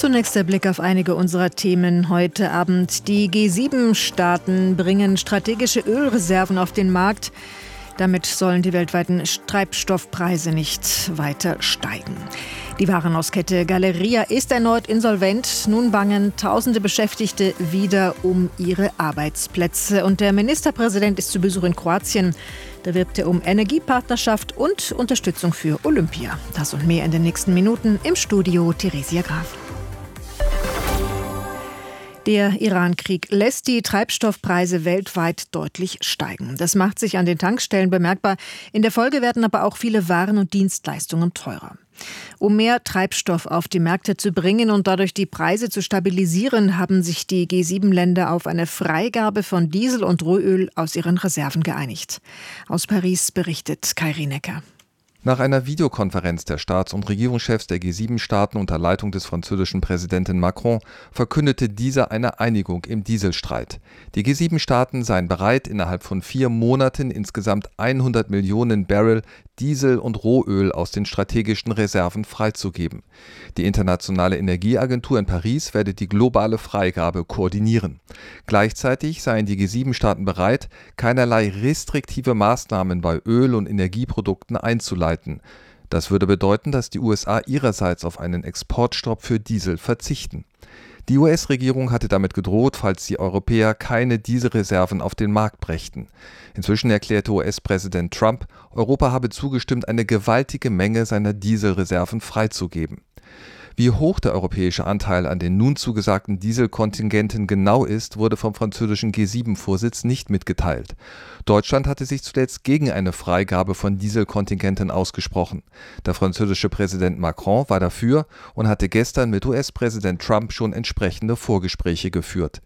Zunächst der Blick auf einige unserer Themen heute Abend. Die G7-Staaten bringen strategische Ölreserven auf den Markt. Damit sollen die weltweiten Treibstoffpreise nicht weiter steigen. Die Warenhauskette Galeria ist erneut insolvent. Nun bangen tausende Beschäftigte wieder um ihre Arbeitsplätze. Und der Ministerpräsident ist zu Besuch in Kroatien. Da wirbt er um Energiepartnerschaft und Unterstützung für Olympia. Das und mehr in den nächsten Minuten. Im Studio Theresia Graf. Der Iran-Krieg lässt die Treibstoffpreise weltweit deutlich steigen. Das macht sich an den Tankstellen bemerkbar. In der Folge werden aber auch viele Waren und Dienstleistungen teurer. Um mehr Treibstoff auf die Märkte zu bringen und dadurch die Preise zu stabilisieren, haben sich die G7-Länder auf eine Freigabe von Diesel und Rohöl aus ihren Reserven geeinigt. Aus Paris berichtet Kai Rienecker. Nach einer Videokonferenz der Staats- und Regierungschefs der G7-Staaten unter Leitung des französischen Präsidenten Macron verkündete dieser eine Einigung im Dieselstreit. Die G7-Staaten seien bereit, innerhalb von 4 Monaten insgesamt 100 Millionen Barrel Diesel und Rohöl aus den strategischen Reserven freizugeben. Die Internationale Energieagentur in Paris werde die globale Freigabe koordinieren. Gleichzeitig seien die G7-Staaten bereit, keinerlei restriktive Maßnahmen bei Öl- und Energieprodukten einzuleiten. Das würde bedeuten, dass die USA ihrerseits auf einen Exportstopp für Diesel verzichten. Die US-Regierung hatte damit gedroht, falls die Europäer keine Dieselreserven auf den Markt brächten. Inzwischen erklärte US-Präsident Trump, Europa habe zugestimmt, eine gewaltige Menge seiner Dieselreserven freizugeben. Wie hoch der europäische Anteil an den nun zugesagten Dieselkontingenten genau ist, wurde vom französischen G7-Vorsitz nicht mitgeteilt. Deutschland hatte sich zuletzt gegen eine Freigabe von Dieselkontingenten ausgesprochen. Der französische Präsident Macron war dafür und hatte gestern mit US-Präsident Trump schon entsprechende Vorgespräche geführt.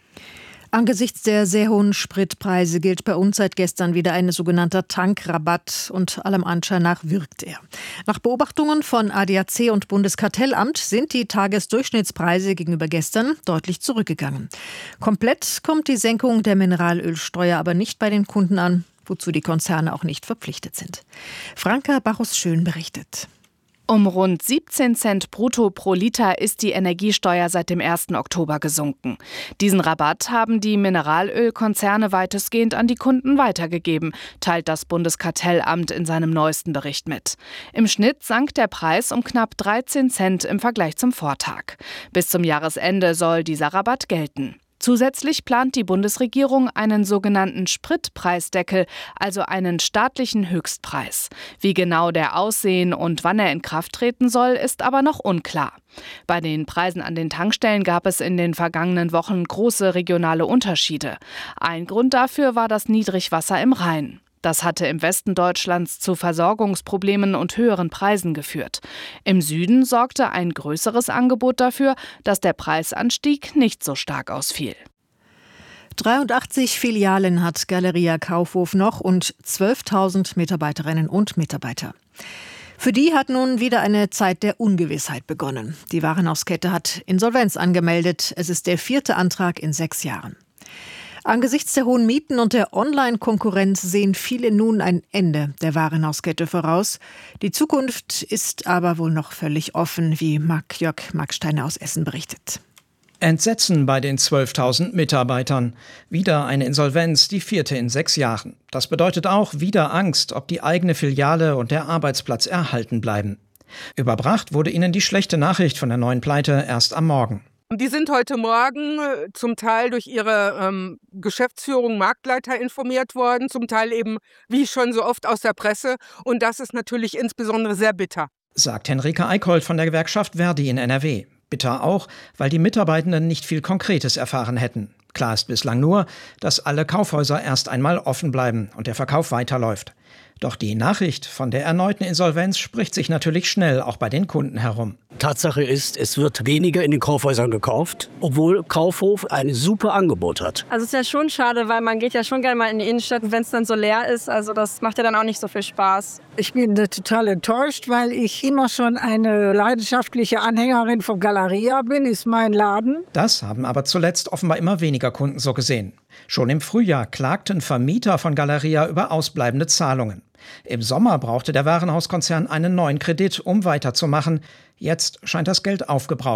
Angesichts der sehr hohen Spritpreise gilt bei uns seit gestern wieder ein sogenannter Tankrabatt und allem Anschein nach wirkt er. Nach Beobachtungen von ADAC und Bundeskartellamt sind die Tagesdurchschnittspreise gegenüber gestern deutlich zurückgegangen. Komplett kommt die Senkung der Mineralölsteuer aber nicht bei den Kunden an, wozu die Konzerne auch nicht verpflichtet sind. Franka Bachus-Schön berichtet. Um rund 17 Cent brutto pro Liter ist die Energiesteuer seit dem 1. Oktober gesunken. Diesen Rabatt haben die Mineralölkonzerne weitestgehend an die Kunden weitergegeben, teilt das Bundeskartellamt in seinem neuesten Bericht mit. Im Schnitt sank der Preis um knapp 13 Cent im Vergleich zum Vortag. Bis zum Jahresende soll dieser Rabatt gelten. Zusätzlich plant die Bundesregierung einen sogenannten Spritpreisdeckel, also einen staatlichen Höchstpreis. Wie genau der aussehen und wann er in Kraft treten soll, ist aber noch unklar. Bei den Preisen an den Tankstellen gab es in den vergangenen Wochen große regionale Unterschiede. Ein Grund dafür war das Niedrigwasser im Rhein. Das hatte im Westen Deutschlands zu Versorgungsproblemen und höheren Preisen geführt. Im Süden sorgte ein größeres Angebot dafür, dass der Preisanstieg nicht so stark ausfiel. 83 Filialen hat Galeria Kaufhof noch und 12.000 Mitarbeiterinnen und Mitarbeiter. Für die hat nun wieder eine Zeit der Ungewissheit begonnen. Die Warenhauskette hat Insolvenz angemeldet. Es ist der 4. Antrag in 6 Jahren. Angesichts der hohen Mieten und der Online-Konkurrenz sehen viele nun ein Ende der Warenhauskette voraus. Die Zukunft ist aber wohl noch völlig offen, wie Jörg Marksteiner aus Essen berichtet. Entsetzen bei den 12.000 Mitarbeitern. Wieder eine Insolvenz, die 4. in 6 Jahren. Das bedeutet auch wieder Angst, ob die eigene Filiale und der Arbeitsplatz erhalten bleiben. Überbracht wurde ihnen die schlechte Nachricht von der neuen Pleite erst am Morgen. Die sind heute Morgen zum Teil durch ihre Geschäftsführung, Marktleiter informiert worden, zum Teil eben, wie schon so oft, aus der Presse. Und das ist natürlich insbesondere sehr bitter. Sagt Henrike Eickholt von der Gewerkschaft Verdi in NRW. Bitter auch, weil die Mitarbeitenden nicht viel Konkretes erfahren hätten. Klar ist bislang nur, dass alle Kaufhäuser erst einmal offen bleiben und der Verkauf weiterläuft. Doch die Nachricht von der erneuten Insolvenz spricht sich natürlich schnell auch bei den Kunden herum. Tatsache ist, es wird weniger in den Kaufhäusern gekauft, obwohl Kaufhof ein super Angebot hat. Also es ist ja schon schade, weil man geht ja schon gerne mal in die Innenstadt, wenn es dann so leer ist. Also das macht ja dann auch nicht so viel Spaß. Ich bin total enttäuscht, weil ich immer schon eine leidenschaftliche Anhängerin von Galeria bin, ist mein Laden. Das haben aber zuletzt offenbar immer weniger Kunden so gesehen. Schon im Frühjahr klagten Vermieter von Galeria über ausbleibende Zahlungen. Im Sommer brauchte der Warenhauskonzern einen neuen Kredit, um weiterzumachen. Jetzt scheint das Geld aufgebraucht.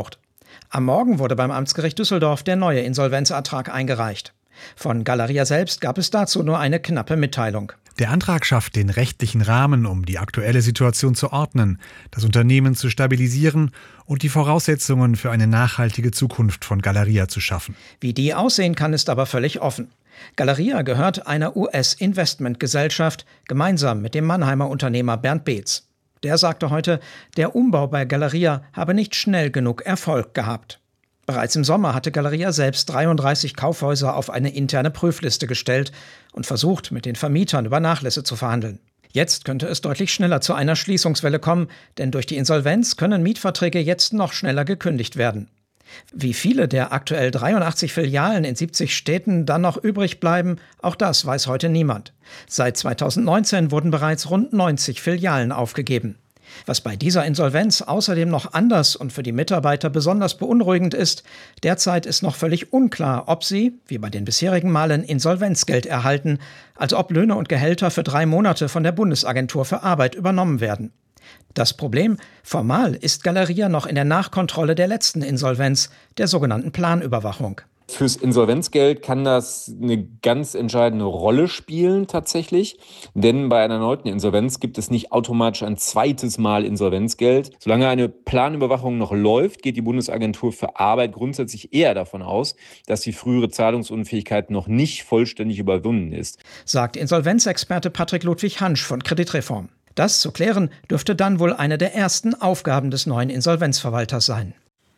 Am Morgen wurde beim Amtsgericht Düsseldorf der neue Insolvenzantrag eingereicht. Von Galeria selbst gab es dazu nur eine knappe Mitteilung. Der Antrag schafft den rechtlichen Rahmen, um die aktuelle Situation zu ordnen, das Unternehmen zu stabilisieren und die Voraussetzungen für eine nachhaltige Zukunft von Galeria zu schaffen. Wie die aussehen kann, ist aber völlig offen. Galeria gehört einer US-Investmentgesellschaft gemeinsam mit dem Mannheimer Unternehmer Bernd Beetz. Der sagte heute, der Umbau bei Galeria habe nicht schnell genug Erfolg gehabt. Bereits im Sommer hatte Galeria selbst 33 Kaufhäuser auf eine interne Prüfliste gestellt und versucht, mit den Vermietern über Nachlässe zu verhandeln. Jetzt könnte es deutlich schneller zu einer Schließungswelle kommen, denn durch die Insolvenz können Mietverträge jetzt noch schneller gekündigt werden. Wie viele der aktuell 83 Filialen in 70 Städten dann noch übrig bleiben, auch das weiß heute niemand. Seit 2019 wurden bereits rund 90 Filialen aufgegeben. Was bei dieser Insolvenz außerdem noch anders und für die Mitarbeiter besonders beunruhigend ist, derzeit ist noch völlig unklar, ob sie, wie bei den bisherigen Malen, Insolvenzgeld erhalten, also ob Löhne und Gehälter für 3 Monate von der Bundesagentur für Arbeit übernommen werden. Das Problem: Formal ist Galeria noch in der Nachkontrolle der letzten Insolvenz, der sogenannten Planüberwachung. Fürs Insolvenzgeld kann das eine ganz entscheidende Rolle spielen tatsächlich, denn bei einer erneuten Insolvenz gibt es nicht automatisch ein zweites Mal Insolvenzgeld. Solange eine Planüberwachung noch läuft, geht die Bundesagentur für Arbeit grundsätzlich eher davon aus, dass die frühere Zahlungsunfähigkeit noch nicht vollständig überwunden ist, sagt Insolvenzexperte Patrick Ludwig Hansch von Kreditreform. Das zu klären dürfte dann wohl eine der ersten Aufgaben des neuen Insolvenzverwalters sein.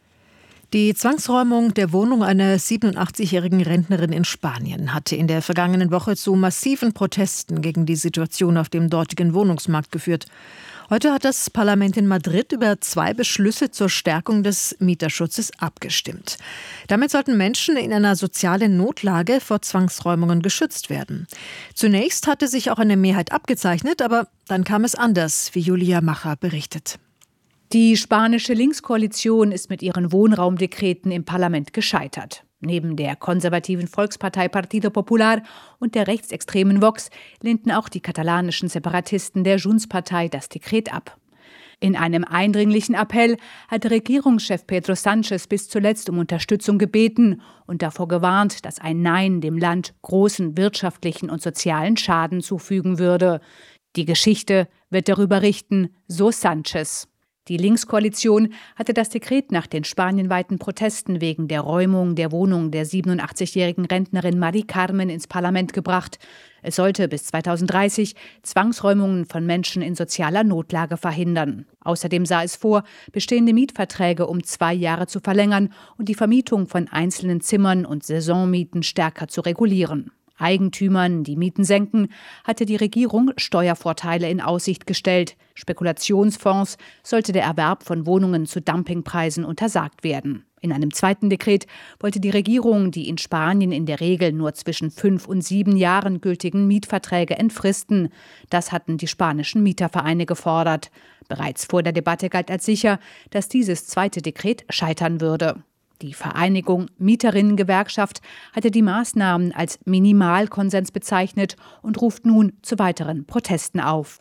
Die Zwangsräumung der Wohnung einer 87-jährigen Rentnerin in Spanien hatte in der vergangenen Woche zu massiven Protesten gegen die Situation auf dem dortigen Wohnungsmarkt geführt. Heute hat das Parlament in Madrid über 2 Beschlüsse zur Stärkung des Mieterschutzes abgestimmt. Damit sollten Menschen in einer sozialen Notlage vor Zwangsräumungen geschützt werden. Zunächst hatte sich auch eine Mehrheit abgezeichnet, aber dann kam es anders, wie Julia Macher berichtet. Die spanische Linkskoalition ist mit ihren Wohnraumdekreten im Parlament gescheitert. Neben der konservativen Volkspartei Partido Popular und der rechtsextremen Vox lehnten auch die katalanischen Separatisten der Junts-Partei das Dekret ab. In einem eindringlichen Appell hatte Regierungschef Pedro Sánchez bis zuletzt um Unterstützung gebeten und davor gewarnt, dass ein Nein dem Land großen wirtschaftlichen und sozialen Schaden zufügen würde. Die Geschichte wird darüber richten, so Sánchez. Die Linkskoalition hatte das Dekret nach den spanienweiten Protesten wegen der Räumung der Wohnung der 87-jährigen Rentnerin Mari Carmen ins Parlament gebracht. Es sollte bis 2030 Zwangsräumungen von Menschen in sozialer Notlage verhindern. Außerdem sah es vor, bestehende Mietverträge um 2 Jahre zu verlängern und die Vermietung von einzelnen Zimmern und Saisonmieten stärker zu regulieren. Eigentümern, die Mieten senken, hatte die Regierung Steuervorteile in Aussicht gestellt. Spekulationsfonds sollte der Erwerb von Wohnungen zu Dumpingpreisen untersagt werden. In einem zweiten Dekret wollte die Regierung die in Spanien in der Regel nur zwischen 5 und 7 Jahren gültigen Mietverträge entfristen. Das hatten die spanischen Mietervereine gefordert. Bereits vor der Debatte galt als sicher, dass dieses zweite Dekret scheitern würde. Die Vereinigung Mieterinnengewerkschaft hatte die Maßnahmen als Minimalkonsens bezeichnet und ruft nun zu weiteren Protesten auf.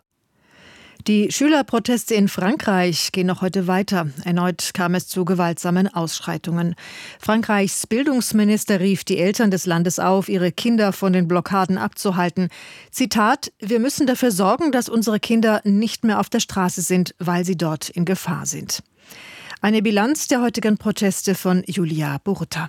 Die Schülerproteste in Frankreich gehen noch heute weiter. Erneut kam es zu gewaltsamen Ausschreitungen. Frankreichs Bildungsminister rief die Eltern des Landes auf, ihre Kinder von den Blockaden abzuhalten. Zitat: Wir müssen dafür sorgen, dass unsere Kinder nicht mehr auf der Straße sind, weil sie dort in Gefahr sind. Eine Bilanz der heutigen Proteste von Julia Burta.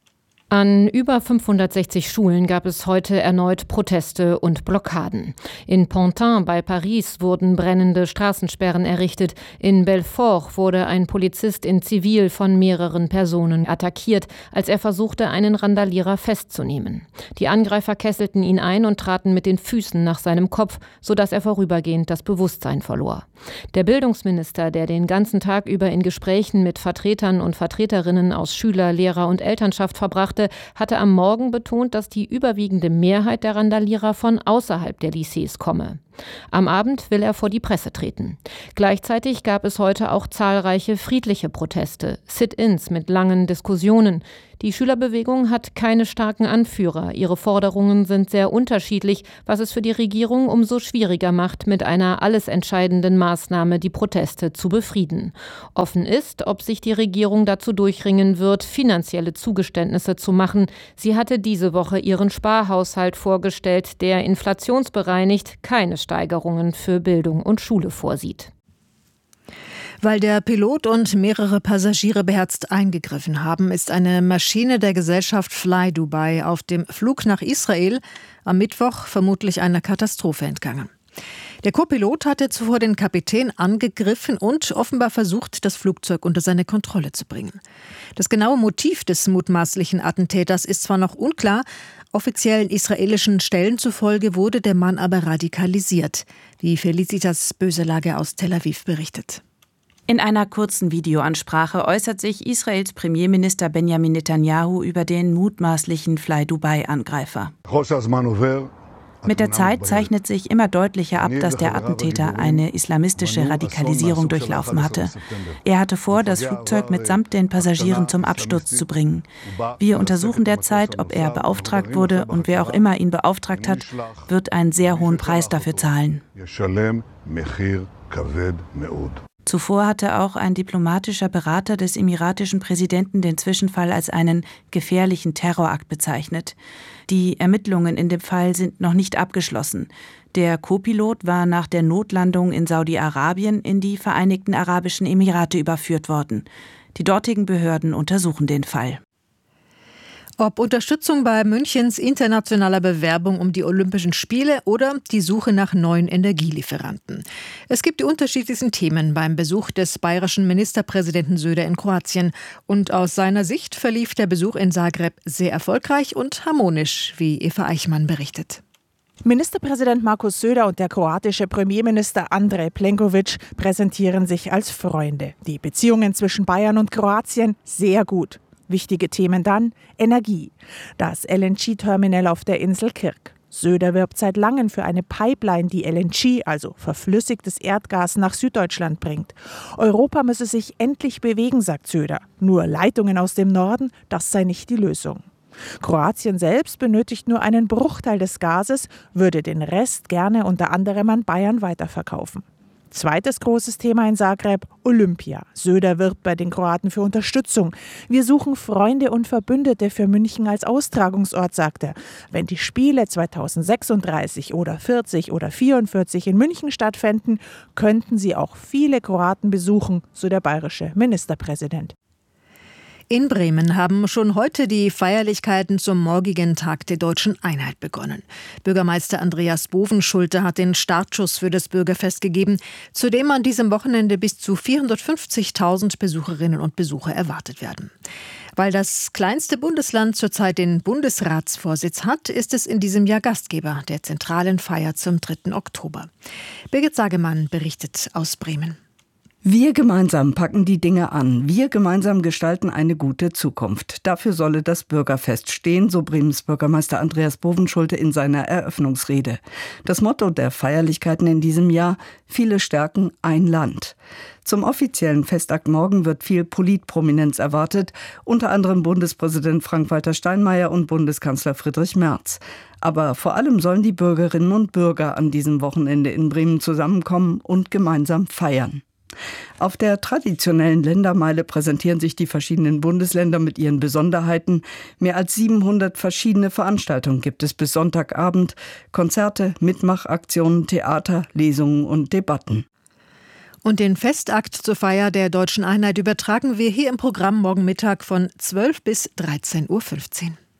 An über 560 Schulen gab es heute erneut Proteste und Blockaden. In Pantin bei Paris wurden brennende Straßensperren errichtet. In Belfort wurde ein Polizist in Zivil von mehreren Personen attackiert, als er versuchte, einen Randalierer festzunehmen. Die Angreifer kesselten ihn ein und traten mit den Füßen nach seinem Kopf, sodass er vorübergehend das Bewusstsein verlor. Der Bildungsminister, der den ganzen Tag über in Gesprächen mit Vertretern und Vertreterinnen aus Schüler-, Lehrer- und Elternschaft verbrachte, hatte am Morgen betont, dass die überwiegende Mehrheit der Randalierer von außerhalb der Lycées komme. Am Abend will er vor die Presse treten. Gleichzeitig gab es heute auch zahlreiche friedliche Proteste, Sit-ins mit langen Diskussionen. Die Schülerbewegung hat keine starken Anführer. Ihre Forderungen sind sehr unterschiedlich, was es für die Regierung umso schwieriger macht, mit einer alles entscheidenden Maßnahme die Proteste zu befrieden. Offen ist, ob sich die Regierung dazu durchringen wird, finanzielle Zugeständnisse zu machen. Sie hatte diese Woche ihren Sparhaushalt vorgestellt, der inflationsbereinigt keine Steigerungen für Bildung und Schule vorsieht. Weil der Pilot und mehrere Passagiere beherzt eingegriffen haben, ist eine Maschine der Gesellschaft Fly Dubai auf dem Flug nach Israel am Mittwoch vermutlich einer Katastrophe entgangen. Der Co-Pilot hatte zuvor den Kapitän angegriffen und offenbar versucht, das Flugzeug unter seine Kontrolle zu bringen. Das genaue Motiv des mutmaßlichen Attentäters ist zwar noch unklar, offiziellen israelischen Stellen zufolge wurde der Mann aber radikalisiert, wie Felicitas Böselager aus Tel Aviv berichtet. In einer kurzen Videoansprache äußert sich Israels Premierminister Benjamin Netanyahu über den mutmaßlichen Fly Dubai-Angreifer. Mit der Zeit zeichnet sich immer deutlicher ab, dass der Attentäter eine islamistische Radikalisierung durchlaufen hatte. Er hatte vor, das Flugzeug mitsamt den Passagieren zum Absturz zu bringen. Wir untersuchen derzeit, ob er beauftragt wurde, und wer auch immer ihn beauftragt hat, wird einen sehr hohen Preis dafür zahlen. Zuvor hatte auch ein diplomatischer Berater des emiratischen Präsidenten den Zwischenfall als einen gefährlichen Terrorakt bezeichnet. Die Ermittlungen in dem Fall sind noch nicht abgeschlossen. Der Co-Pilot war nach der Notlandung in Saudi-Arabien in die Vereinigten Arabischen Emirate überführt worden. Die dortigen Behörden untersuchen den Fall. Ob Unterstützung bei Münchens internationaler Bewerbung um die Olympischen Spiele oder die Suche nach neuen Energielieferanten. Es gibt die unterschiedlichsten Themen beim Besuch des bayerischen Ministerpräsidenten Söder in Kroatien. Und aus seiner Sicht verlief der Besuch in Zagreb sehr erfolgreich und harmonisch, wie Eva Eichmann berichtet. Ministerpräsident Markus Söder und der kroatische Premierminister Andrej Plenković präsentieren sich als Freunde. Die Beziehungen zwischen Bayern und Kroatien sehr gut. Wichtige Themen dann Energie. Das LNG-Terminal auf der Insel Kirk. Söder wirbt seit langem für eine Pipeline, die LNG, also verflüssigtes Erdgas, nach Süddeutschland bringt. Europa müsse sich endlich bewegen, sagt Söder. Nur Leitungen aus dem Norden, das sei nicht die Lösung. Kroatien selbst benötigt nur einen Bruchteil des Gases, würde den Rest gerne unter anderem an Bayern weiterverkaufen. Zweites großes Thema in Zagreb, Olympia. Söder wirbt bei den Kroaten für Unterstützung. Wir suchen Freunde und Verbündete für München als Austragungsort, sagt er. Wenn die Spiele 2036 oder 40 oder 44 in München stattfänden, könnten sie auch viele Kroaten besuchen, so der bayerische Ministerpräsident. In Bremen haben schon heute die Feierlichkeiten zum morgigen Tag der Deutschen Einheit begonnen. Bürgermeister Andreas Bovenschulte hat den Startschuss für das Bürgerfest gegeben, zu dem an diesem Wochenende bis zu 450.000 Besucherinnen und Besucher erwartet werden. Weil das kleinste Bundesland zurzeit den Bundesratsvorsitz hat, ist es in diesem Jahr Gastgeber der zentralen Feier zum 3. Oktober. Birgit Sagemann berichtet aus Bremen. Wir gemeinsam packen die Dinge an. Wir gemeinsam gestalten eine gute Zukunft. Dafür solle das Bürgerfest stehen, so Bremens Bürgermeister Andreas Bovenschulte in seiner Eröffnungsrede. Das Motto der Feierlichkeiten in diesem Jahr: viele stärken, ein Land. Zum offiziellen Festakt morgen wird viel Politprominenz erwartet, unter anderem Bundespräsident Frank-Walter Steinmeier und Bundeskanzler Friedrich Merz. Aber vor allem sollen die Bürgerinnen und Bürger an diesem Wochenende in Bremen zusammenkommen und gemeinsam feiern. Auf der traditionellen Ländermeile präsentieren sich die verschiedenen Bundesländer mit ihren Besonderheiten. Mehr als 700 verschiedene Veranstaltungen gibt es bis Sonntagabend. Konzerte, Mitmachaktionen, Theater, Lesungen und Debatten. Und den Festakt zur Feier der Deutschen Einheit übertragen wir hier im Programm morgen Mittag von 12 bis 13.15 Uhr.